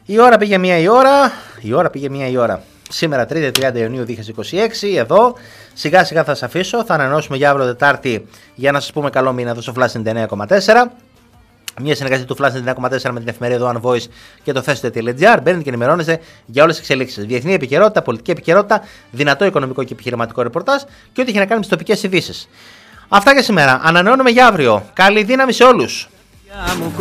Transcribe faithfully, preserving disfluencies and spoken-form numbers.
Η ώρα πήγε μία η ώρα. Η ώρα πήγε μία η ώρα. Σήμερα Τρίτη τριάντα Ιουνίου δύο χιλιάδες είκοσι έξι, εδώ. Σιγά σιγά θα σας αφήσω. Θα ανανεώσουμε για αύριο Τετάρτη για να σας πούμε καλό μήνα εδώ στο Flash ενενήντα εννέα κόμμα τέσσερα. Μια συνεργασία του Flash ενενήντα εννέα κόμμα τέσσερα με την εφημερίδα One Voice και το θέσετε.gr. Μπαίνετε και ενημερώνεστε για όλες τις εξελίξεις. Διεθνή επικαιρότητα, πολιτική επικαιρότητα, δυνατό οικονομικό και επιχειρηματικό ρεπορτάζ και ό,τι έχει να κάνει με τις τοπικές ειδήσεις. Αυτά για σήμερα. Ανανεώνουμε για αύριο. Καλή δύναμη σε όλους.